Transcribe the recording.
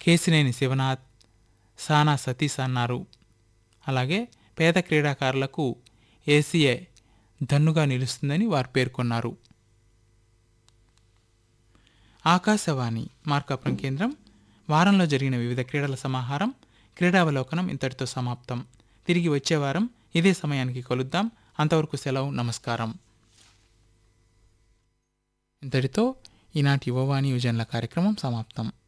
కేశినేని శివనాథ్, సానా సతీష్ అన్నారు. అలాగే పేద క్రీడాకారులకు ఏసీఏ దన్నుగా నిలుస్తుందని వారు పేర్కొన్నారు. ఆకాశవాణి మార్కాపురం కేంద్రం. వారంలో జరిగిన వివిధ క్రీడల సమాహారం, క్రీడావలోకనం ఇంతటితో సమాప్తం. తిరిగి వచ్చే వారం ఇదే సమయానికి కలుద్దాం. అంతవరకు సెలవు. నమస్కారం. ఇంతటితో ఈనాటి యువవాణి యువజనుల కార్యక్రమం సమాప్తం.